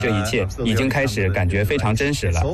这一切已经开始感觉非常真实了。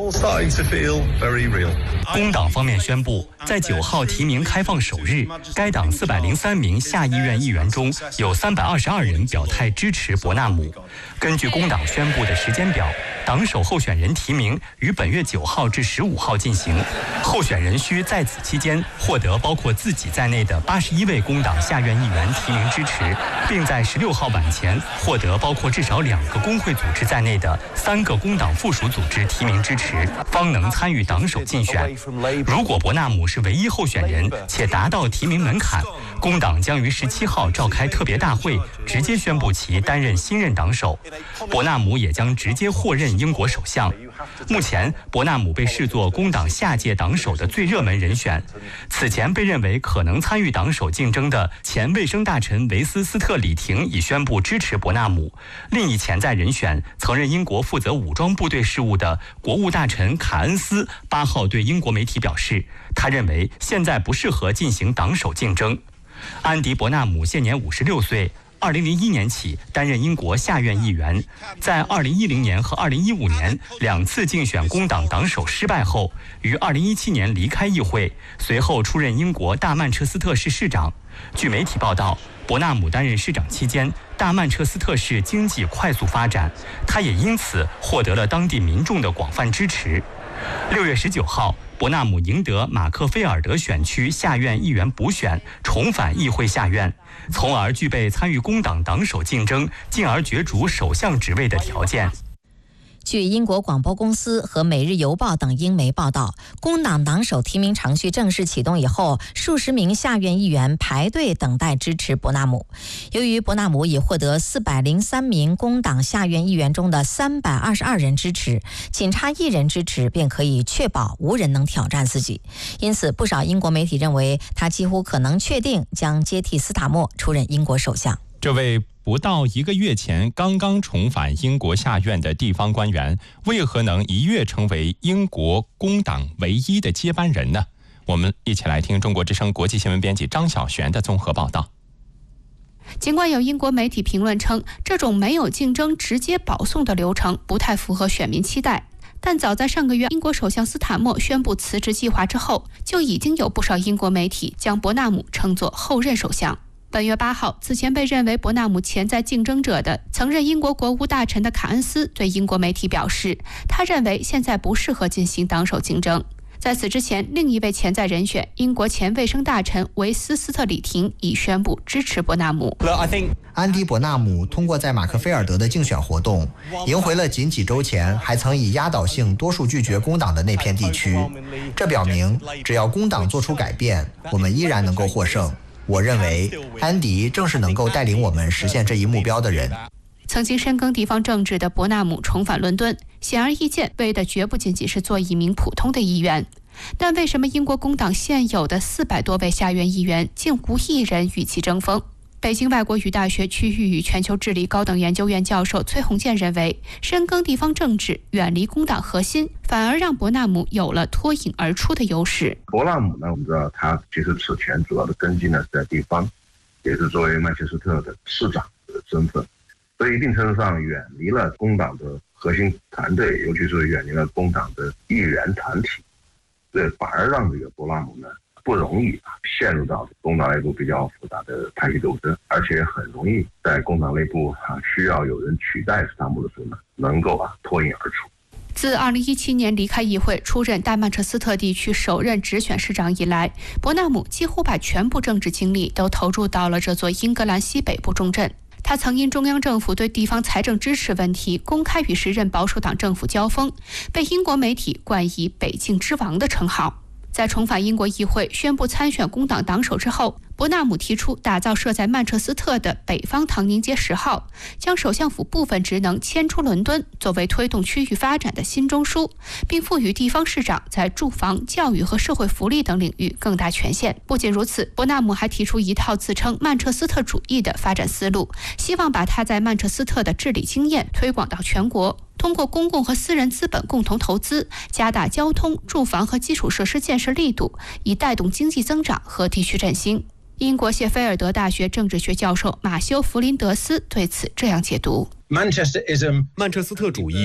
工党方面宣布，在9号提名开放首日，该党403名下议院议员中有322人表态支持伯纳姆。根据工党宣布的时间表，党首候选人提名于本月9号至15号进行，候选人需在此期间获得包括自己在内的81位工党下院议员提名支持，并在16号晚前获得包括至少2个工会组织在内的3个工党附属组织提名支持，方能参与党首竞选。如果伯纳姆是唯一候选人且达到提名门槛，工党将于17号召开特别大会，直接宣布其担任新任党首。伯纳姆也将直接获任英国首相。目前，伯纳姆被视作工党下届党首的最热门人选。此前被认为可能参与党首竞争的前卫生大臣维斯斯特里廷已宣布支持伯纳姆。另一潜在人选，曾任英国负责武装部队事务的国务大臣卡恩斯8号对英国媒体表示，他认为现在不适合进行党首竞争。安迪·伯纳姆现年56岁。2001年起担任英国下院议员，在2010年和2015年2次竞选工党党首失败后，于2017年离开议会，随后出任英国大曼彻斯特市市长。据媒体报道，伯纳姆担任市长期间，大曼彻斯特市经济快速发展，他也因此获得了当地民众的广泛支持。6月19号，伯纳姆赢得马克菲尔德选区下院议员补选，重返议会下院，从而具备参与工党党首竞争，进而角逐首相职位的条件。 据英国广播公司和《每日邮报》等英媒报道，工党党首提名程序正式启动以后，数十名下院议员排队等待支持伯纳姆。由于伯纳姆已获得403名工党下院议员中的322人支持，仅差1人支持便可以确保无人能挑战自己。因此，不少英国媒体认为他几乎可能确定将接替斯塔默出任英国首相。 这位不到1个月前刚刚重返英国下院的地方官员，为何能一跃成为英国工党唯一的接班人呢？我们一起来听中国之声国际新闻编辑张晓璇的综合报道。 尽管有英国媒体评论称，这种没有竞争直接保送的流程不太符合选民期待，但早在上个月英国首相斯塔默宣布辞职计划之后，就已经有不少英国媒体将伯纳姆称作后任首相。本月8号，此前被认为伯纳姆潜在竞争者的曾任英国国务大臣的卡恩斯对英国媒体表示，他认为现在不适合进行党首竞争。在此之前，另一位潜在人选英国前卫生大臣维斯斯特里廷已宣布支持伯纳姆。 安迪·伯纳姆通过在马克菲尔德的竞选活动，赢回了仅几周前还曾以压倒性多数拒绝工党的那片地区。这表明，只要工党做出改变，我们依然能够获胜。我认为安迪正是能够带领我们实现这一目标的人。 曾经深耕地方政治的伯纳姆重返伦敦，显而易见为的绝不仅仅是做一名普通的议员。但为什么英国工党现有的400多位下院议员竟无一人与其争锋？北京外国语大学区域与全球治理高等研究院教授崔洪建认为，深耕地方政治，远离工党核心，反而让伯纳姆有了脱颖而出的优势。 伯纳姆呢，我们知道他其实此前主要的根基呢是在地方，也是作为曼彻斯特的市长的身份，所以一定程度上远离了工党的核心团队，尤其是远离了工党的议员团体，这反而让这个伯纳姆呢不容易陷入到工党内部比较复杂的派系斗争，而且很容易在工党内部需要有人取代斯塔默的时候呢，能够脱颖而出。 自2017年离开议会，出任大曼彻斯特地区首任直选市长以来，伯纳姆几乎把全部政治精力都投入到了这座英格兰西北部重镇。他曾因中央政府对地方财政支持问题公开与时任保守党政府交锋，被英国媒体冠以北境之王的称号。在重返英国议会宣布参选工党党首之后，伯纳姆提出打造设在曼彻斯特的北方唐宁街10号，将首相府部分职能迁出伦敦，作为推动区域发展的新中枢，并赋予地方市长在住房、教育和社会福利等领域更大权限。不仅如此，伯纳姆还提出一套自称曼彻斯特主义的发展思路，希望把他在曼彻斯特的治理经验推广到全国。通过公共和私人资本共同投资，加大交通、住房和基础设施建设力度，以带动经济增长和地区振兴。英国谢菲尔德大学政治学教授马修·弗林德斯对此这样解读： 曼彻斯特主义